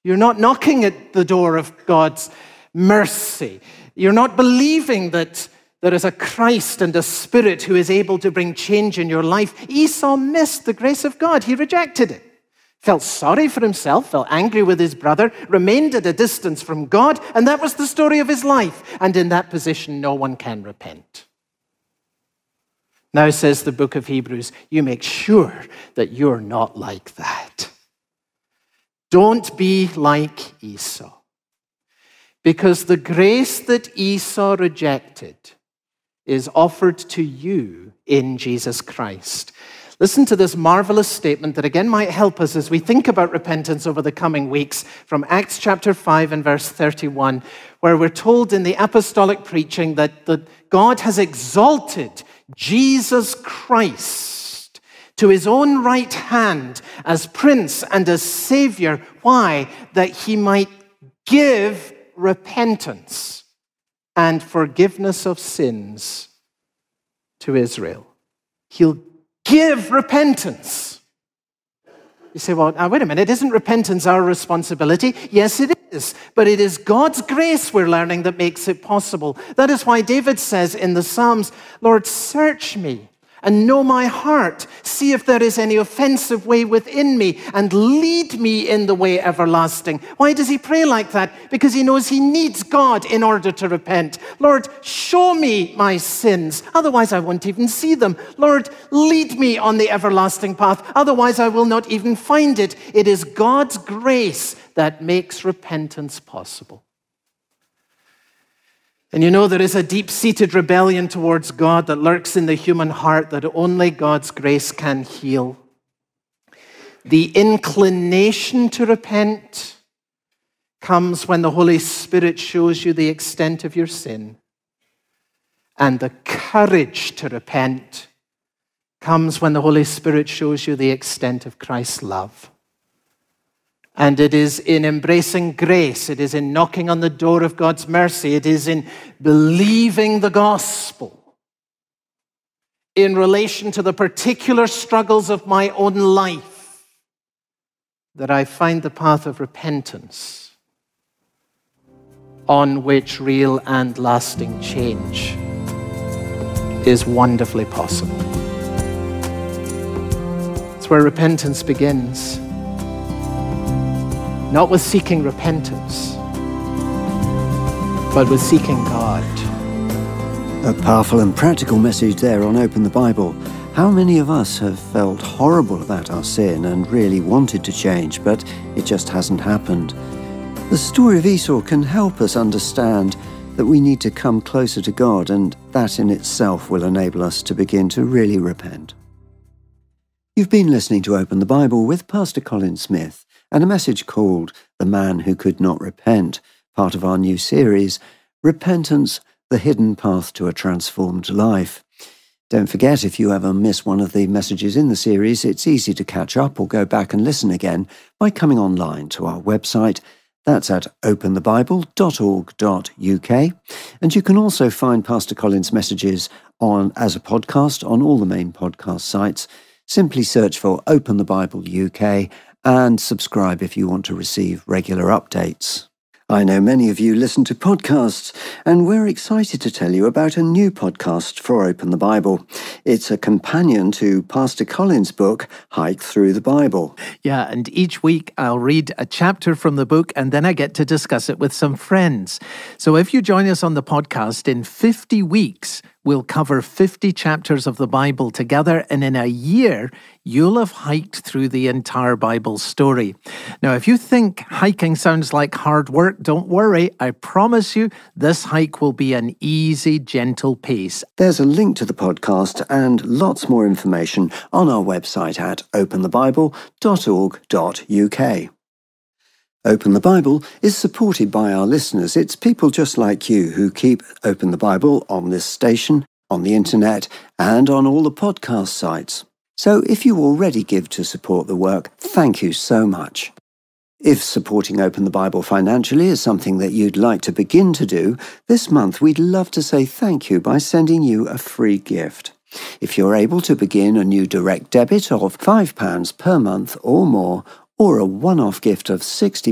You're not knocking at the door of God's mercy. You're not believing that there is a Christ and a Spirit who is able to bring change in your life. Esau missed the grace of God. He rejected it. Felt sorry for himself, felt angry with his brother, remained at a distance from God, and that was the story of his life. And in that position, no one can repent. Now, says the book of Hebrews, you make sure that you're not like that. Don't be like Esau. Because the grace that Esau rejected is offered to you in Jesus Christ. Listen to this marvelous statement that again might help us as we think about repentance over the coming weeks from Acts chapter 5 and verse 31, where we're told in the apostolic preaching that God has exalted Jesus Christ to his own right hand as Prince and as Savior. Why? That he might give repentance and forgiveness of sins to Israel. He'll give repentance. You say, well, now, wait a minute, isn't repentance our responsibility? Yes, it is. But it is God's grace, we're learning, that makes it possible. That is why David says in the Psalms, Lord, search me and know my heart. See if there is any offensive way within me and lead me in the way everlasting. Why does he pray like that? Because he knows he needs God in order to repent. Lord, show me my sins. Otherwise, I won't even see them. Lord, lead me on the everlasting path. Otherwise, I will not even find it. It is God's grace that makes repentance possible. And you know, there is a deep-seated rebellion towards God that lurks in the human heart that only God's grace can heal. The inclination to repent comes when the Holy Spirit shows you the extent of your sin. And the courage to repent comes when the Holy Spirit shows you the extent of Christ's love. And it is in embracing grace, it is in knocking on the door of God's mercy, it is in believing the gospel in relation to the particular struggles of my own life that I find the path of repentance on which real and lasting change is wonderfully possible. It's where repentance begins. Not with seeking repentance, but with seeking God. A powerful and practical message there on Open the Bible. How many of us have felt horrible about our sin and really wanted to change, but it just hasn't happened? The story of Esau can help us understand that we need to come closer to God, and that in itself will enable us to begin to really repent. You've been listening to Open the Bible with Pastor Colin Smith, and a message called The Man Who Could Not Repent, part of our new series, Repentance, the Hidden Path to a Transformed Life. Don't forget, if you ever miss one of the messages in the series, it's easy to catch up or go back and listen again by coming online to our website. That's at openthebible.org.uk. And you can also find Pastor Colin's messages as a podcast on all the main podcast sites. Simply search for Open the Bible UK and subscribe if you want to receive regular updates. I know many of you listen to podcasts, and we're excited to tell you about a new podcast for Open the Bible. It's a companion to Pastor Colin's book, Hike Through the Bible. Yeah, and each week I'll read a chapter from the book, and then I get to discuss it with some friends. So if you join us on the podcast, in 50 weeks, we'll cover 50 chapters of the Bible together, and in a year, you'll have hiked through the entire Bible story. Now, if you think hiking sounds like hard work, don't worry. I promise you, this hike will be an easy, gentle pace. There's a link to the podcast and lots more information on our website at openthebible.org.uk. Open the Bible is supported by our listeners. It's people just like you who keep Open the Bible on this station, on the internet, and on all the podcast sites. So if you already give to support the work, thank you so much. If supporting Open the Bible financially is something that you'd like to begin to do, this month we'd love to say thank you by sending you a free gift. If you're able to begin a new direct debit of £5 per month or more, or a one-off gift of £60